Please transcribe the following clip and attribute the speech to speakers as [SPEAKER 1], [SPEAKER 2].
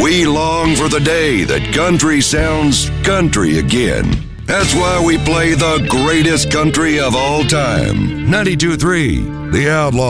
[SPEAKER 1] We long for the day that country sounds country again. That's why we play the greatest country of all time. 92.3, The Outlaw.